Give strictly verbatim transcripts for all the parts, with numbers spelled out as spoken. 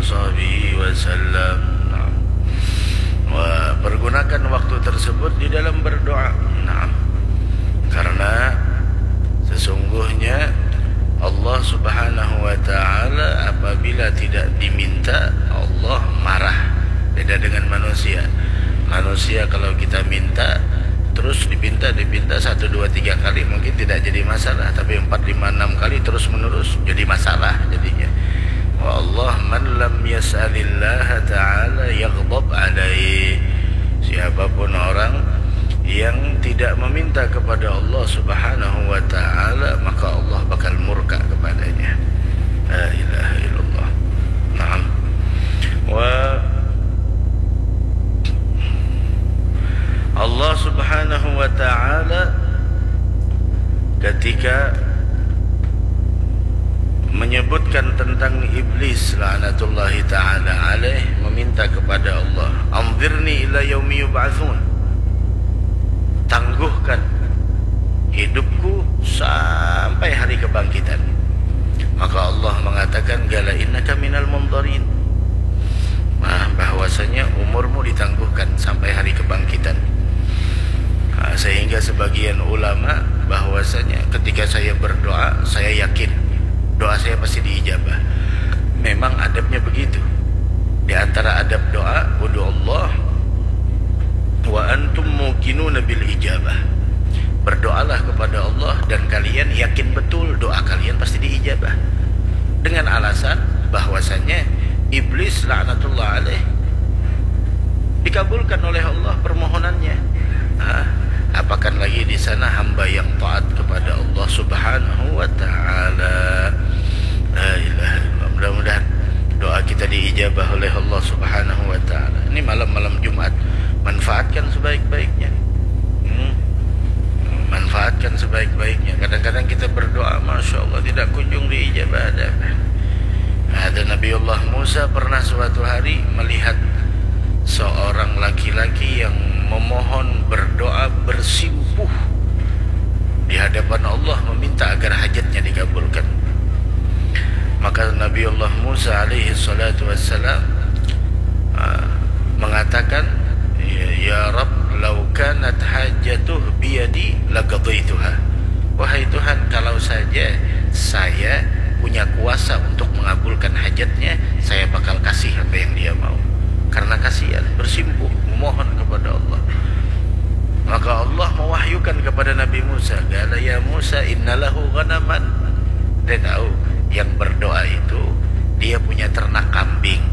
sahbihi wasallam. Wa pergunakan waktu tersebut di dalam berdoa. Nah, karena sesungguhnya Allah Subhanahu wa taala apabila tidak diminta, Allah marah. Beda dengan manusia. Manusia kalau kita minta terus dipinta dipinta satu dua tiga kali mungkin tidak jadi masalah, tapi empat lima enam kali terus menerus jadi masalah jadinya. Wa Allah man lam yas'alillah ta'ala yaghdab alaihi. Siapapun orang yang tidak meminta kepada Allah Subhanahu wa ta'ala, maka Allah bakal murka kepadanya. La ilaha illallah. Naam. Wa Allah Subhanahu wa ta'ala ketika menyebutkan tentang iblis la'natullahi ta'ala alaih, meminta kepada Allah, anzirni ila yaumi yub'atsun, tangguhkan hidupku sampai hari kebangkitan. Maka Allah mengatakan, gala innaka minal munzarin, nah, bahwasanya umurmu ditangguhkan sampai hari kebangkitan. Nah, sehingga sebagian ulama bahwasanya ketika saya berdoa, saya yakin doa saya pasti diijabah. Memang adabnya begitu. Di antara adab doa, wudu Allah wa antum muqinuna bil ijabah. Berdoalah kepada Allah dan kalian yakin betul doa kalian pasti diijabah. Dengan alasan bahwasanya iblis laknatullah alaih dikabulkan oleh Allah permohonannya. Nah, apakan lagi di sana hamba yang taat kepada Allah Subhanahu wa taala. La ilaha illallah. Mudah-mudahan doa kita diijabah oleh Allah Subhanahu wa taala. Ini malam-malam Jumat, manfaatkan sebaik-baiknya. Hmm. Manfaatkan sebaik-baiknya. Kadang-kadang kita berdoa, masya Allah, tidak kunjung diijabah. Ada ada Nabiullah Musa pernah suatu hari melihat seorang laki-laki yang memohon berdoa bersimpuh di hadapan Allah, meminta agar hajatnya dikabulkan. Maka Nabiullah Musa alaihi salatu wassalam uh, mengatakan, ya Rabb, law kanat hajatuh biyadi laqadaituha. Wahai Tuhan, kalau saja saya punya kuasa untuk mengabulkan hajatnya, saya bakal kasih apa yang dia mau. Karena kasihan, bersimpuh, memohon kepada Allah. Maka Allah mewahyukan kepada Nabi Musa, qala ya Musa innalahu ghanaman. Dia tahu yang berdoa itu dia punya ternak kambing.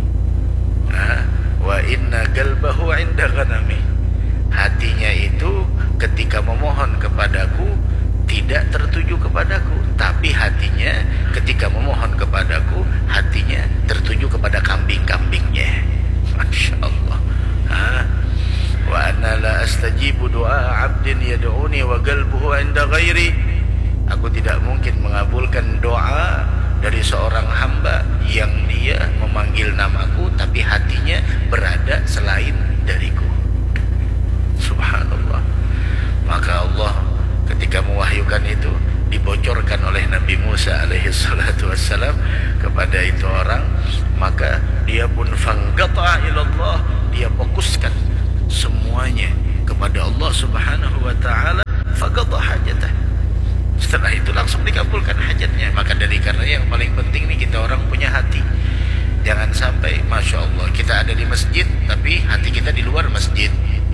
Nah, wa inna qalbahu 'inda ghanami. Hatinya itu ketika memohon kepadaku tidak tertuju kepadaku, tapi hatinya ketika memohon kepadaku, hatinya tertuju kepada kambing-kambingnya. Masya Allah. Ha? Wa anna la astajibu du'a 'abdin yad'uni wa qalbuhu 'inda ghairi. Aku tidak mungkin mengabulkan doa dari seorang hamba yang dia memanggil namaku tapi hatinya berada selain dariku. Subhanallah. Maka Allah ketika mewahyukan itu dibocorkan oleh Nabi Musa alaihi salatu wassalam kepada itu orang, maka dia pun fanqata ilallah, dia fokuskan semuanya kepada Allah Subhanahu wa taala, faqada hajatah. Setelah itu langsung dikabulkan hajatnya. Maka dari karena yang paling penting nih, kita orang punya hati. Jangan sampai masya Allah kita ada di masjid tapi hati kita di luar masjid.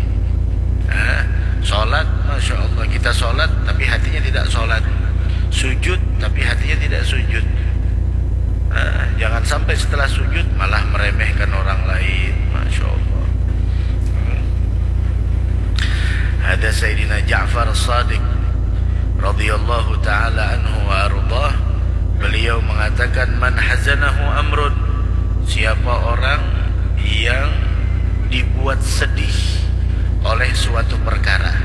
Nah, sholat masya Allah kita sholat tapi hatinya tidak sholat. Sujud tapi hatinya tidak sujud. Nah, jangan sampai setelah sujud malah meremehkan orang lain. Masya Allah. hmm. Ada Sayyidina Ja'far As-Sadiq radhiyallahu ta'ala anhu wa ardah. Beliau mengatakan, man hazanahu amrun, siapa orang yang dibuat sedih oleh suatu perkara,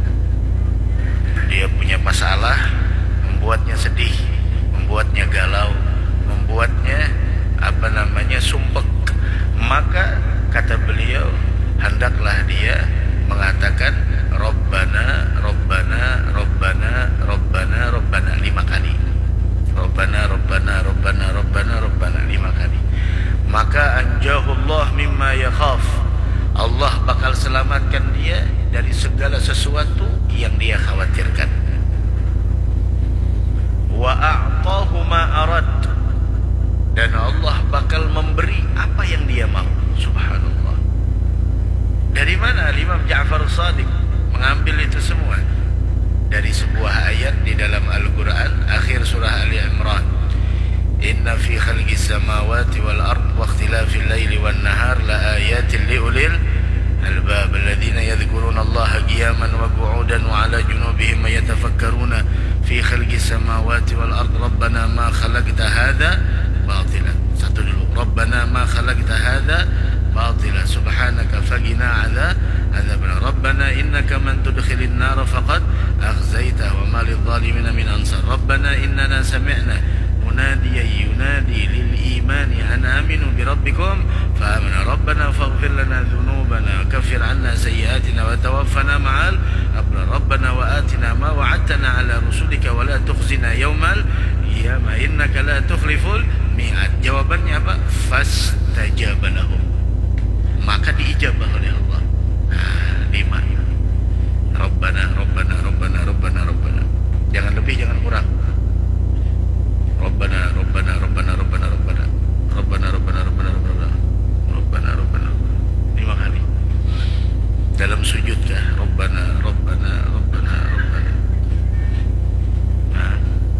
dia punya masalah, membuatnya sedih, membuatnya galau, membuatnya apa namanya sumpek, maka kata beliau hendaklah dia mengatakan Rabbana, Rabbana, Rabbana, Rabbana, Rabbana lima kali. Rabbana, Rabbana, Rabbana, Rabbana, Rabbana lima kali. anqadhahu Allah mimma yakhaf. Allah bakal selamatkan dia dari segala sesuatu yang dia khawatirkan. Wa a'tahu ma arad, dan Allah bakal memberi apa yang dia mau. Subhanallah. Dari mana Imam Ja'far Shadiq mengambil itu semua? Dari sebuah ayat di dalam Al-Quran, akhir surah Ali Imran. Inna fi khalqis samawati wal ard wa ikhtilafil laili wan nahar la ayatin liulil albab alladhina yadhkuruna Allaha qiyaman wa qu'udan wa 'ala junubihim yatafakkaruna fi khalqis samawati wal ard rabbana ma khalaqta hadha batila. Satu dulu. Rabbana ma khalaqta hadha batila subhanaka faqina 'adza adzabna. Rabbana innaka man tudkhilin nar faqad akhzaita wa ma lidh-dhalimin min ansar. Rabbana innana sami'na munadiyan yunadi lil imani an aminu bi rabbikum fa amana. Rabbana faghfir lana dhunubana kaffir 'anna sayyi'atina wa tawaffana ma'al abrar. Rabbana wa atina ma wa'adtana 'ala rusulika wa la tukhzina yawmal qiyamah innaka la tukhliful mi'ad. Jawabannya apa? Fastajaba lahum, maka diijabah oleh Allah. Nah, lima. Rabbana, Rabbana, Rabbana, Rabbana, Rabbana. Jangan lebih, jangan kurang. Rabbana, Rabbana, Rabbana, Rabbana, Rabbana. Rabbana, Rabbana, Rabbana, Rabbana. Rabbana, Rabbana. Lima kali. Dalam sujud kah? Rabbana, Rabbana, Rabbana, Rabbana. Nah.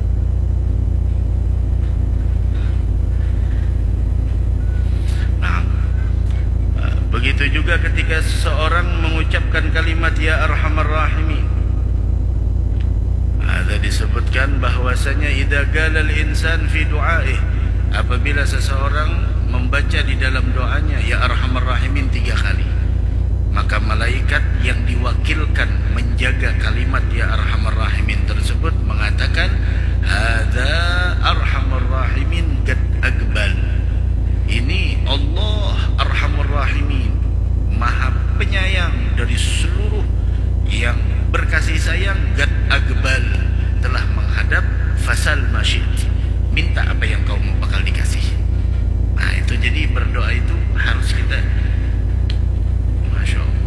Nah. Begitu juga ketika seseorang mengucapkan kalimat Ya Arhamar Rahimin. Ada disebutkan bahwasanya idza qala al-insan fi du'aih, apabila seseorang membaca di dalam doanya Ya Arhamar Rahimin tiga kali, maka malaikat yang diwakilkan menjaga kalimat Ya Arhamar Rahimin tersebut mengatakan hadza Arhamar Rahimin qad aqbal. Ini Allah Arhamur Rahimin, Maha Penyayang dari seluruh yang berkasih sayang. Qad aqbal, telah menghadap. Fasal masyid, minta apa yang kau mau bakal dikasih. Nah itu, jadi berdoa itu harus kita, Masya Allah.